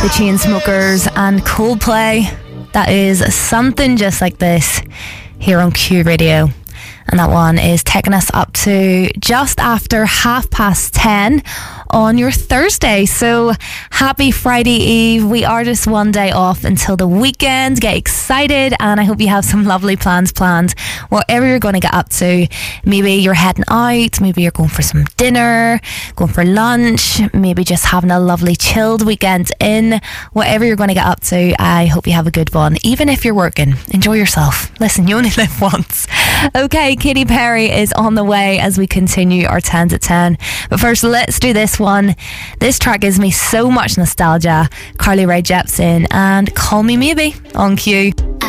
The Chainsmokers and Coldplay. That is Something Just Like This here on Q Radio. And that one is taking us up to just after 10:30 on your Thursday. So happy Friday Eve. We are just one day off until the weekend. Get excited, and I hope you have some lovely plans planned. Whatever you're going to get up to, maybe you're heading out, maybe you're going for some dinner, going for lunch, maybe just having a lovely chilled weekend in. Whatever you're going to get up to, I hope you have a good one. Even if you're working, enjoy yourself. Listen, you only live once. Okay, Katy Perry is on the way as we continue our 10 to 10. But first, let's do this one. This track gives me so much nostalgia. Carly Rae Jepsen and Call Me Maybe on Q.